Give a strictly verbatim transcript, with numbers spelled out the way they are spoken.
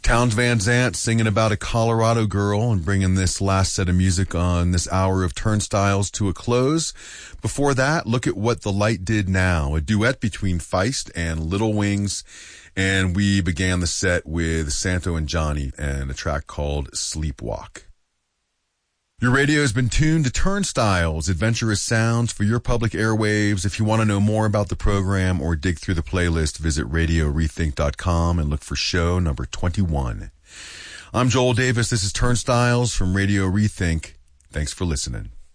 Townes Van Zandt singing about a Colorado girl and bringing this last set of music on this hour of Turnstiles to a close. Before that, look at What the Light Did Now, a duet between Feist and Little Wings. And we began the set with Santo and Johnny and a track called Sleepwalk. Your radio has been tuned to Turnstiles, adventurous sounds for your public airwaves. If you want to know more about the program or dig through the playlist, visit radio rethink dot com and look for show number twenty-one. I'm Joel Davis. This is Turnstiles from Radio Rethink. Thanks for listening.